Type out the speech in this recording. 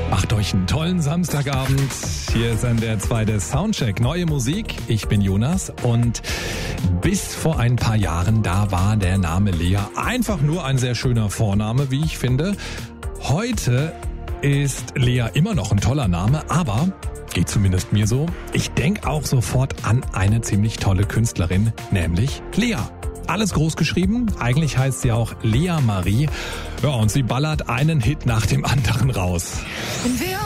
Macht euch einen tollen Samstagabend. Hier ist NDR 2 der Soundcheck. Neue Musik. Ich bin Jonas und bis vor ein paar Jahren, da war der Name Lea einfach nur ein sehr schöner Vorname, wie ich finde. Heute ist Lea immer noch ein toller Name, aber geht zumindest mir so. Ich denke auch sofort an eine ziemlich tolle Künstlerin, nämlich Lea. Alles groß geschrieben, eigentlich heißt sie auch Lea Marie. Ja, und sie ballert einen Hit nach dem anderen raus.